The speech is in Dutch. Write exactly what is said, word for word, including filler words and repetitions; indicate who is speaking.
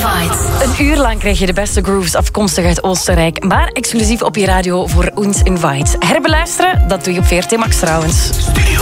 Speaker 1: Invites. Een uur lang krijg je de beste grooves afkomstig uit Oostenrijk, maar exclusief op je radio voor Uns Invites. Herbeluisteren, dat doe je op V R T Max trouwens.